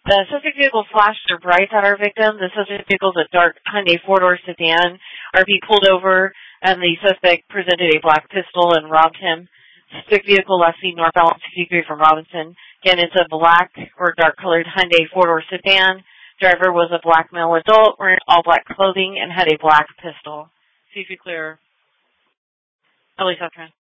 The suspect vehicle flashed their brights at our victim. The suspect vehicle is a dark Hyundai four-door sedan. RV pulled over, and the suspect presented a black pistol and robbed him. Suspect vehicle last seen northbound 63 from Robinson. Again, it's a black or dark-colored Hyundai four-door sedan. Driver was a black male adult wearing all black clothing and had a black pistol. See if you clear. Ellie South Trent.